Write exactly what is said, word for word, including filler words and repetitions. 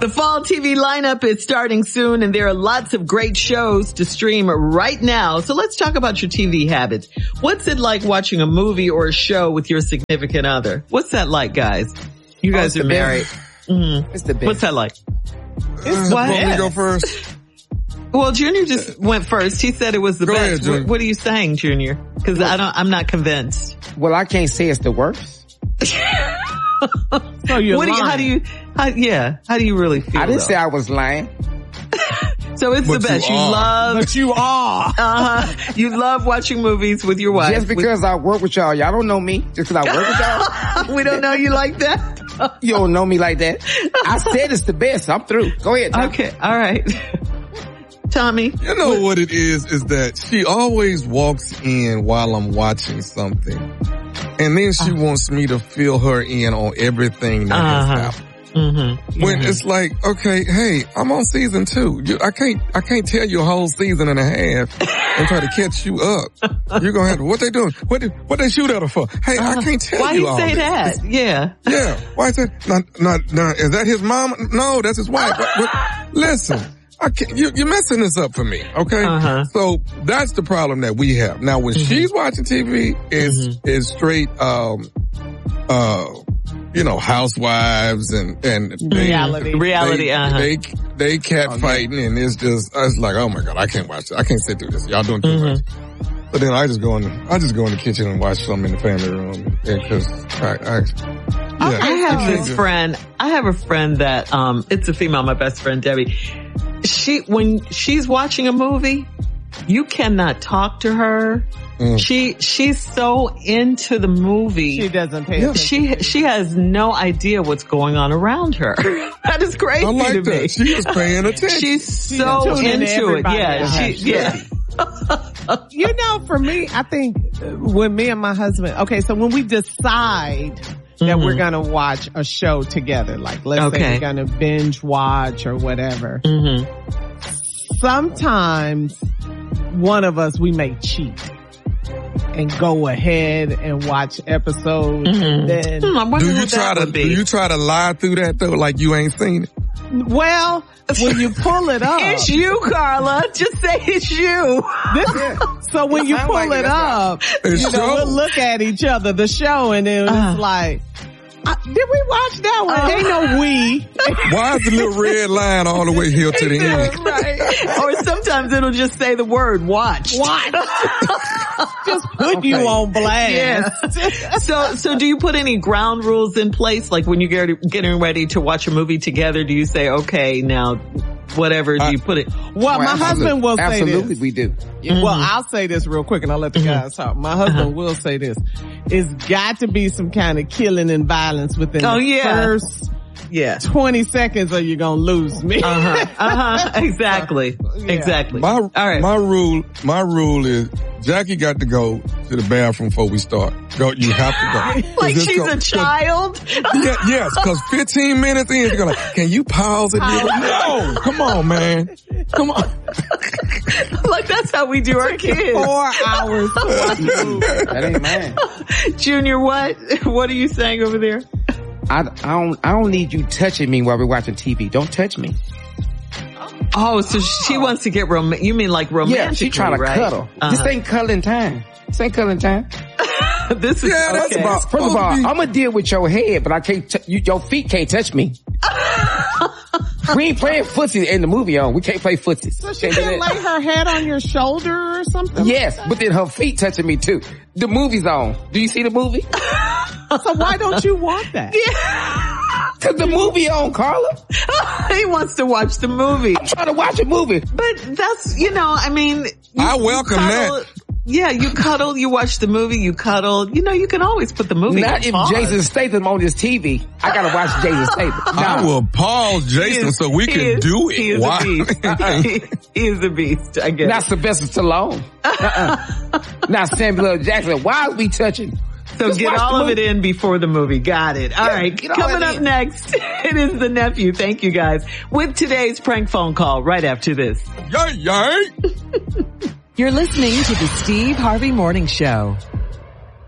The fall T V lineup is starting soon, and there are lots of great shows to stream right now. So let's talk about your T V habits. What's it like watching a movie or a show with your significant other? What's that like, guys? You guys oh, are married. Mm-hmm. It's the best. What's that like? It's what? Let me go first. Well, Junior just went first. He said it was the go best. Ahead, what, what are you saying, Junior? Because I don't. I'm not convinced. Well, I can't say it's the worst. So you're what do you, how do you, how, yeah, how do you really feel? I didn't though? say I was lying. So it's but the best. You, you love, but you are. Uh-huh. You love watching movies with your wife. Just because with, I work with y'all, y'all don't know me. Just because I work with y'all, we don't know you like that. You don't know me like that. I said it's the best. I'm through. Go ahead, Tom. Okay, all right. Tommy, you know what it is? Is that she always walks in while I'm watching something, and then she uh, wants me to fill her in on everything that uh-huh. has happened. Mm-hmm. When mm-hmm. it's like, okay, hey, I'm on season two. You, I can't, I can't tell you a whole season and a half and try to catch you up. You're gonna have to. What they doing? What did, what they shoot at her for? Hey, uh, I can't tell why you all all Why you say this. that? Yeah. Yeah. Why is that? Not, not, not. Is that his mom? No, that's his wife. but, but, listen. I can't, you, you're messing this up for me, okay? Uh-huh. So that's the problem that we have. Now, when mm-hmm. she's watching T V, it's, mm-hmm. it's straight, um, uh, you know, housewives and, and they, reality, they, reality, they, uh-huh. They, they cat oh, fighting yeah. and it's just, it's like, oh my God, I can't watch it. I can't sit through this. Y'all doing too mm-hmm. much. But then I just go in, the, I just go in the kitchen and watch something in the family room because I, I, yeah. I have this friend, I have a friend that, um, it's a female, my best friend, Debbie. She, when she's watching a movie, you cannot talk to her. Mm. She, she's so into the movie. She doesn't pay attention. She, she has no idea what's going on around her. That is crazy I like to that. me. She is paying attention. She's so She's into it. Yeah. She, yeah. You know, for me, I think when me and my husband, okay, so when we decide that mm-hmm. we're gonna watch a show together, like let's okay. say we're gonna binge watch or whatever. Mm-hmm. Sometimes one of us, we may cheat and go ahead and watch episodes. Mm-hmm. Then hmm, do you try to do you try to lie through that though, like you ain't seen it? Well, when you pull it up, it's you, Carla. Just say it's you. This, so when you pull like it up, right. you know, we'll look at each other, the show, and then uh. it's like, I, did we watch that one? Uh, Ain't no we. Why is the little red line all the way here to the end? Right. Or sometimes it'll just say the word watch. Watch. Just put okay. you on blast. Yeah. So, so do you put any ground rules in place? Like when you get getting ready to watch a movie together, do you say, okay, now, whatever, do you put it? Well, well my husband will say this. Absolutely, we do. Mm-hmm. Well, I'll say this real quick and I'll let the guys talk. My husband uh-huh. will say this. It's got to be some kind of killing and violence within oh, the yeah. first yeah. twenty seconds or you're going to lose me. Uh-huh. Uh-huh. Exactly. Yeah. Exactly. My, All right. my rule, my rule is Jackie got to go to the bathroom before we start. Go, you have to go. Like she's go, a child? Yeah, yes, cause fifteen minutes in, she's gonna, can you pause it? No, come on, man. Come on. Like that's how we do our kids. Four hours. That ain't mine. Junior, what? What are you saying over there? I, I don't, I don't need you touching me while we're watching T V. Don't touch me. Oh, so she wants to get rom- you mean like romantic? Yeah, she trying to right? cuddle. Uh-huh. This ain't cuddling time. This ain't cuddling time. This is, yeah, that's okay. about, First of all, I'm gonna deal with your head, but I can't, t- you, your feet can't touch me. We ain't playing footsie in the movie on. We can't play footsie. So she can't lay her head on your shoulder or something? Yes, like but then her feet touching me too. The movie's on. Do you see the movie? So why don't you want that? Yeah. Cause the movie on, Carla. He wants to watch the movie. I'm trying to watch a movie. But that's, you know, I mean. I welcome cuddle, that. Yeah, you cuddle, you watch the movie, you cuddle. You know, you can always put the movie Not if pause. Jason Statham on his T V. I gotta watch Jason Statham. Nah. I will pause Jason is, so we can is, do it. He is Why? a beast. uh-uh. he, he is a beast, I guess. Not Sylvester Stallone. Uh-uh. Not Samuel L. Jackson. Why are we touching? So Just get all of it in before the movie. Got it. All yeah, right. Coming up in. next, it is the nephew. Thank you guys. With today's prank phone call right after this. Yay, yay. You're listening to the Steve Harvey Morning Show.